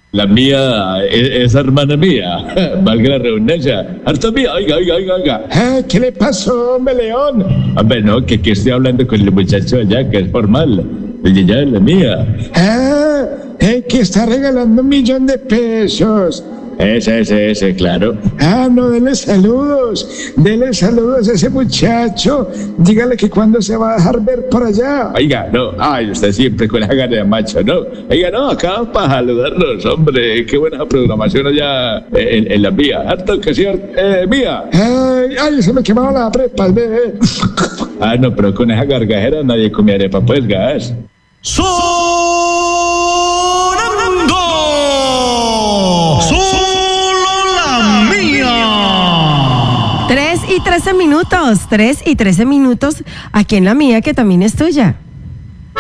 La mía es hermana mía, valga la redundancia. Harta mía, oiga. ¿Qué le pasó, hombre León? Hombre, no, que estoy hablando con el muchacho allá, que es formal. Ya es la mía. Que está regalando 1.000.000 de pesos. Ese, claro. No, dele saludos a ese muchacho. Dígale que cuando se va a dejar ver por allá. Oiga, no, usted siempre con la gana de macho, ¿no? Oiga, no, acá para saludarlos, hombre, qué buena programación allá en la vía. Harto que señor, vía. Se me quemaron las arepas, bebé. No, pero con esa gargajera nadie come arepa, pues, gas. y 13 minutos aquí en la mía, que también es tuya.